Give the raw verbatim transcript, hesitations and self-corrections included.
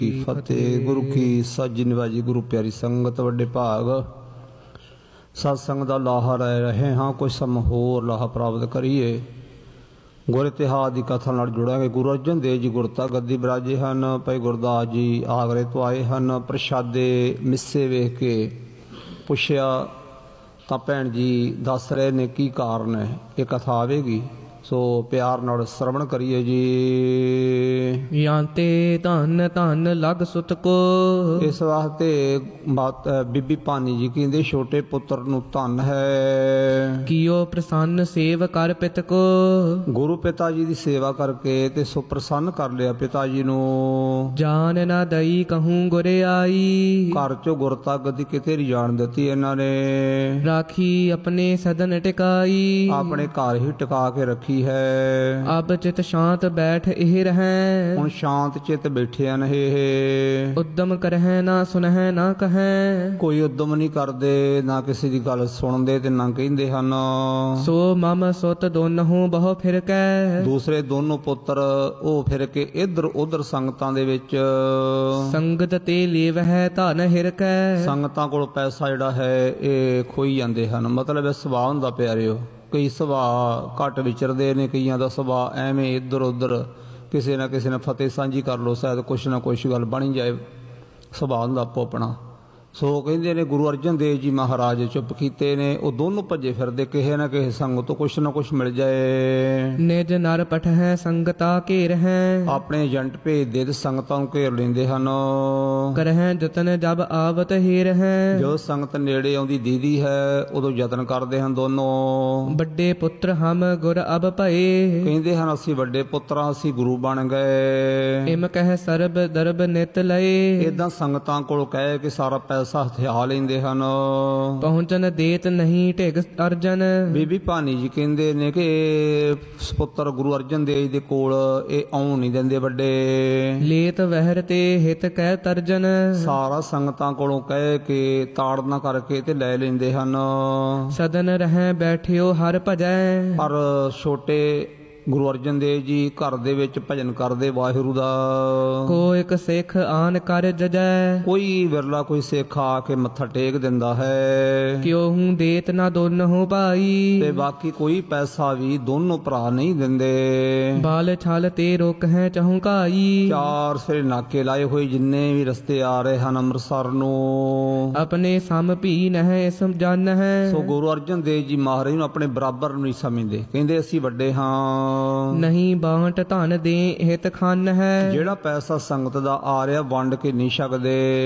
ਕੀ ਫਤਿਹ। ਗੁਰੂ ਕੀ ਸਾਜੀ ਨਿਵਾਜੀ, ਗੁਰੂ ਪਿਆਰੀ ਸੰਗਤ, ਵੱਡੇ ਭਾਗ ਸਤਸੰਗ ਦਾ ਲਾਹਾ ਲੈ ਰਹੇ ਹਾਂ। ਕੁਝ ਸਮਾਂ ਹੋਰ ਲਾਹਾ ਪ੍ਰਾਪਤ ਕਰੀਏ। ਗੁਰ ਇਤਿਹਾਸ ਦੀ ਕਥਾ ਨਾਲ ਜੁੜਾਂਗੇ। ਗੁਰੂ ਅਰਜਨ ਦੇਵ ਜੀ ਗੁਰਤਾ ਗੱਦੀ ਬਿਰਾਜੇ ਹਨ। ਭਾਈ ਗੁਰਦਾਸ ਜੀ ਆਗਰੇ ਤੋਂ ਆਏ ਹਨ। ਪ੍ਰਸ਼ਾਦੇ ਮਿੱਸੇ ਵੇਖ ਕੇ ਪੁੱਛਿਆ ਤਾਂ ਭੈਣ ਜੀ ਦੱਸ ਰਹੇ ਨੇ ਕੀ ਕਾਰਨ ਹੈ। ਇਹ ਕਥਾ ਆਵੇਗੀ, ਸੋ ਪਿਆਰ ਨਾਲ ਸਰਵਣ ਕਰੀਏ ਜੀ। ਯਾਂਤੇ ਧਨ ਧਨ ਲਗ ਸੁਤ ਕੋ। ਇਸ ਵਾਸਤੇ ਬਾਤ ਬੀਬੀ ਭਾਨੀ ਜੀ ਕਹਿੰਦੇ ਛੋਟੇ ਪੁੱਤਰ ਨੂੰ ਧਨ ਹੈ। ਕੀਓ ਪ੍ਰਸੰਨ ਸੇਵ ਕਰ ਪਿਤ ਕੋ। ਗੁਰੂ ਪਿਤਾ ਜੀ ਦੀ ਸੇਵਾ ਕਰਕੇ ਤੇ ਸੋ ਪ੍ਰਸੰਨ ਕਰ ਲਿਆ ਪਿਤਾ ਜੀ ਨੂੰ। ਜਾਨ ਨਾ ਦਈ ਕਹੂੰ ਗੁਰੇ ਆਈ। ਘਰ ਚੋਂ ਗੁਰਤਾ ਗੱਦੀ ਕਿਤੇ ਨਹੀਂ ਜਾਣ ਦਿੱਤੀ ਇਹਨਾਂ ਨੇ। ਰਾਖੀ ਆਪਣੇ ਸਦਨ ਟਿਕਾਈ। ਆਪਣੇ ਘਰ ਹੀ ਟਿਕਾ ਕੇ ਰੱਖੀ ਹੈ। ਅਬ ਚਿਤ ਸ਼ਾਂਤ ਬੈਠ ਇਹ ਰਹੈ। ਹੁਣ ਸ਼ਾਂਤ ਚਿਤ ਬੈਠੇ ਹਨ ਇਹ। ਉਦਮ ਕਰਹਿ ਨਾ ਸੁਨਹਿ ਨਾ ਕਹੈ। ਕੋਈ ਉਦਮ ਨਹੀਂ ਕਰਦੇ, ਨਾ ਕਿਸੇ ਦੀ ਗੱਲ ਸੁਣਦੇ ਤੇ ਨਾ ਕਹਿੰਦੇ ਹਨ। ਸੋ ਮਮ ਸੁਤ ਦੋਨਹੁ ਬਹੁ ਫਿਰ ਕੈ। ਦੂਸਰੇ ਦੋਨੋਂ ਪੁੱਤਰ ਉਹ ਫਿਰ ਕੇ ਇੱਧਰ ਉੱਧਰ ਸੰਗਤਾਂ ਦੇ ਵਿੱਚ ਸੰਗਤ ਤੇ ਲੇਵਹਿ ਧਨ ਹਿਰ ਕੈ। ਸੰਗਤਾਂ ਕੋਲ ਪੈਸਾ ਜਿਹੜਾ ਹੈ ਇਹ ਖੋਈ ਜਾਂਦੇ ਹਨ। ਮਤਲਬ ਇਹ ਸੁਭਾਅ ਹੁੰਦਾ ਪਿਆਰਿਓ। ਕਈ ਸੁਭਾਅ ਘੱਟ ਵਿਚਰਦੇ ਨੇ, ਕਈਆਂ ਦਾ ਸੁਭਾਅ ਐਵੇਂ ਇੱਧਰ ਉੱਧਰ ਕਿਸੇ ਨਾ ਕਿਸੇ ਨਾਲ ਫਤਿਹ ਸਾਂਝੀ ਕਰ ਲਓ, ਸ਼ਾਇਦ ਕੁਛ ਨਾ ਕੁਛ ਗੱਲ ਬਣੀ ਜਾਏ। ਸੁਭਾਅ ਹੁੰਦਾ ਆਪੋ ਆਪਣਾ। ਸੋ ਕਹਿੰਦੇ ਨੇ ਗੁਰੂ ਅਰਜਨ ਦੇਵ ਜੀ ਮਹਾਰਾਜ ਚੁੱਪ ਕੀਤੇ ਨੇ। ਉਹ ਦੋਨੋਂ ਭੱਜੇ ਫਿਰਦੇ, ਕਿਸੇ ਨਾ ਕਿਸੇ ਸੰਗਤ ਤੋਂ ਕੁਛ ਨਾ ਕੁਛ ਮਿਲ ਜਾਏ। ਨਿਜ ਨਰ ਪਠਹਿ ਸੰਗਤਾ ਘੇਰ ਹੈ। ਆਪਣੇ ਏਜੰਟ ਭੇਜਦੇ ਤੇ ਸੰਗਤਾਂ ਨੂੰ ਘੇਰ ਲੈਂਦੇ ਹਨ। ਕਰਹਿ ਜਤਨ ਜਬ ਆਵਤ ਹੀਰ ਹੈ। ਜੋ ਸੰਗਤ ਨੇੜੇ ਆਉਂਦੀ ਦੀਦੀ ਹੈ ਉਦੋਂ ਯਤਨ ਕਰਦੇ ਹਨ ਦੋਨੋਂ। ਵੱਡੇ ਪੁੱਤਰ ਹਮ ਗੁਰ ਅਬ ਭਏ। ਕਹਿੰਦੇ ਹਨ ਅਸੀਂ ਵੱਡੇ ਪੁੱਤਰਾਂ, ਅਸੀਂ ਗੁਰੂ ਬਣ ਗਏ। ਇਮ ਕਹਿ ਸਰਬ ਦਰਬ ਨਿਤ ਲਏ। ਏਦਾਂ ਸੰਗਤਾਂ ਕੋਲ ਕਹਿ ਕੇ ਸਾਰਾ ਪੈਸਾ ਹਥਿਆ ਲੈਂਦੇ ਹਨ। ਪਹੁੰਚਨ ਦੇਤ ਨਹੀਂ ਢਿਗ ਅਰਜਨ। ਬੀਬੀ ਭਾਨੀ ਜੀ ਕਹਿੰਦੇ ਨੇ ਕਿ ਪੁੱਤਰ ਗੁਰੂ ਅਰਜਨ ਦੇਵ ਦੇ ਕੋਲ ਇਹ ਆਉਣ ਨਹੀਂ ਦਿੰਦੇ ਵੱਡੇ। ਲੇਤ ਵਹਿਰ ਤੇ ਹਿਤ ਕਹਿ ਤਰਜਨ। ਸਾਰਾ ਸੰਗਤਾਂ ਕੋਲੋਂ ਕਹਿ ਕੇ ਤਾੜਨਾ ਕਰਕੇ ਤੇ ਲੈ ਲੈਂਦੇ ਹਨ। ਸਦਨ ਰਹਿ ਬੈਠਿਓ ਹਰ ਭਜੈ। ਪਰ ਛੋਟੇ ਗੁਰੂ ਅਰਜਨ ਦੇਵ ਜੀ ਘਰ ਦੇ ਵਿੱਚ ਭਜਨ ਕਰਦੇ ਵਾਹਿਗੁਰੂ ਦਾ। ਕੋ ਇੱਕ ਸਿੱਖ ਆਨ ਕਰ ਜਜੈ। ਕੋਈ ਵਿਰਲਾ ਕੋਈ ਸਿੱਖ ਆ ਕੇ ਮੱਥਾ ਟੇਕ ਦਿੰਦਾ ਹੈ। ਕਿਉ ਹੂੰ ਦੇਤ ਨਾ ਦੋਨਹੁ ਭਾਈ। ਤੇ ਬਾਕੀ ਕੋਈ ਪੈਸਾ ਵੀ ਦੋਨੋਂ ਭਰਾ ਨਹੀਂ ਦਿੰਦੇ। ਬਾਲ ਛਲ ਤੇ ਰੁਕ ਹੈ ਚਹੁੰਕਾਈ। ਚਾਰ ਸਿਰੇ ਨਾਕੇ ਲਾਏ ਹੋਏ ਜਿੰਨੇ ਵੀ ਰਸਤੇ ਆ ਰਹੇ ਹਨ ਅੰਮ੍ਰਿਤਸਰ ਨੂੰ। ਆਪਣੇ ਸਮ ਭੀ ਨਹਿ ਸਮ ਜਨ ਹੈ। ਸੋ ਗੁਰੂ ਅਰਜਨ ਦੇਵ ਜੀ ਮਹਾਰਾਜ ਨੂੰ ਆਪਣੇ ਬਰਾਬਰ ਨਹੀਂ ਸਮਝਦੇ। ਕਹਿੰਦੇ ਅਸੀਂ ਵੱਡੇ ਹਾਂ। ਨਹੀਂ ਬਾਂਟ ਧਨ ਦੇ ਹਿਤ ਖੰਨ ਹੈ। ਜਿਹੜਾ ਪੈਸਾ ਸੰਗਤ ਦਾ ਆ ਰਿਹਾ ਵੰਡ ਕੇ ਨਹੀਂ ਛਕਦੇ।